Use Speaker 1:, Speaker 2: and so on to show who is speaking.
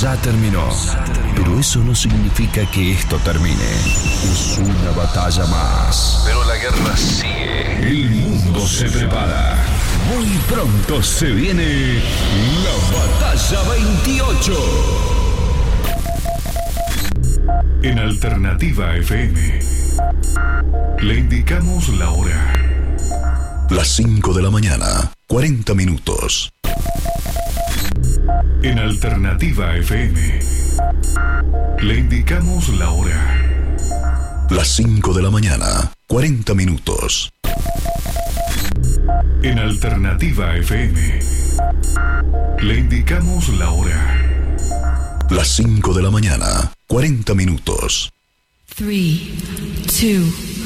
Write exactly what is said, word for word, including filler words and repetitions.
Speaker 1: ya terminó. Pero eso no significa que esto termine. Es una batalla más. Pero la guerra sigue. El mundo se prepara. Muy pronto se viene la Batalla veintiocho.
Speaker 2: En Alternativa F M le indicamos la hora.
Speaker 3: Las cinco de la mañana, cuarenta minutos.
Speaker 2: En Alternativa F M le indicamos la hora.
Speaker 3: Las cinco de la mañana, cuarenta minutos.
Speaker 2: En Alternativa F M le indicamos la hora.
Speaker 3: Las cinco de la mañana, cuarenta minutos.
Speaker 4: three, two,